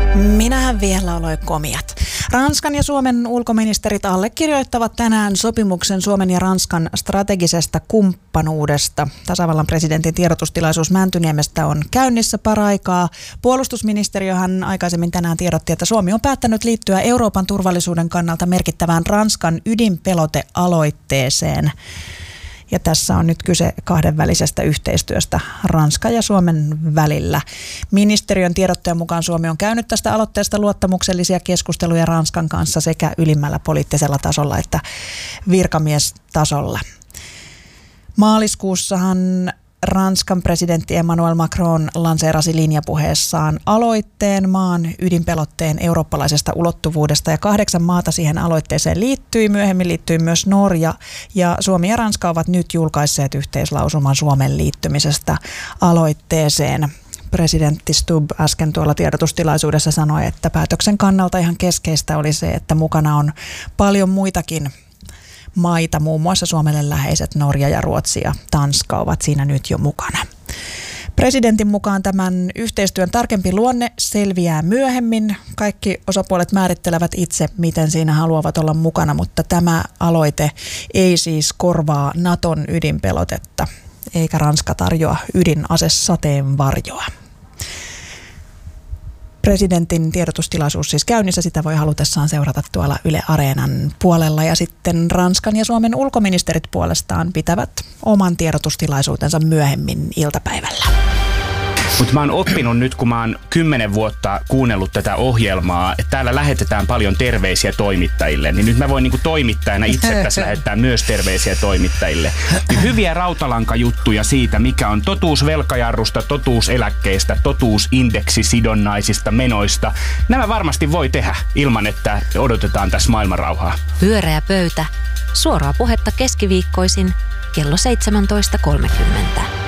Minähän vielä oloin komiat. Ranskan ja Suomen ulkoministerit allekirjoittavat tänään sopimuksen Suomen ja Ranskan strategisesta kumppanuudesta. Tasavallan presidentin tiedotustilaisuus Mäntyniemestä on käynnissä paraikaa. Puolustusministeriöhän aikaisemmin tänään tiedotti, että Suomi on päättänyt liittyä Euroopan turvallisuuden kannalta merkittävään Ranskan ydinpelotealoitteeseen. Ja tässä on nyt kyse kahdenvälisestä yhteistyöstä Ranskan ja Suomen välillä. Ministeriön tiedotteen mukaan Suomi on käynyt tästä aloitteesta luottamuksellisia keskusteluja Ranskan kanssa sekä ylimmällä poliittisella tasolla että virkamiestasolla. Maaliskuussahan Ranskan presidentti Emmanuel Macron lanseerasi linjapuheessaan aloitteen maan ydinpelotteen eurooppalaisesta ulottuvuudesta ja 8 maata siihen aloitteeseen liittyi. Myöhemmin liittyi myös Norja ja Suomi ja Ranska ovat nyt julkaisseet yhteislausuman Suomen liittymisestä aloitteeseen. Presidentti Stubb äsken tuolla tiedotustilaisuudessa sanoi, että päätöksen kannalta ihan keskeistä oli se, että mukana on paljon muitakin maita, muun muassa Suomelle läheiset Norja ja Ruotsi ja Tanska ovat siinä nyt jo mukana. Presidentin mukaan tämän yhteistyön tarkempi luonne selviää myöhemmin. Kaikki osapuolet määrittelevät itse, miten siinä haluavat olla mukana, mutta tämä aloite ei siis korvaa Naton ydinpelotetta, eikä Ranska tarjoa ydinasesateen varjoa. Presidentin tiedotustilaisuus siis käynnissä, sitä voi halutessaan seurata tuolla Yle Areenan puolella ja sitten Ranskan ja Suomen ulkoministerit puolestaan pitävät oman tiedotustilaisuutensa myöhemmin iltapäivällä. Mutta mä oon oppinut nyt, kun mä oon 10 vuotta kuunnellut tätä ohjelmaa, että täällä lähetetään paljon terveisiä toimittajille, niin nyt mä voin niinku toimittajana itse tässä lähettää myös terveisiä toimittajille. Niin hyviä rautalankajuttuja siitä, mikä on totuus velkajarrusta, totuus eläkkeistä, totuus indeksisidonnaisista menoista. Nämä varmasti voi tehdä ilman, että odotetaan tässä maailmanrauhaa. Pyöreä pöytä. Suoraa puhetta keskiviikkoisin kello 17.30.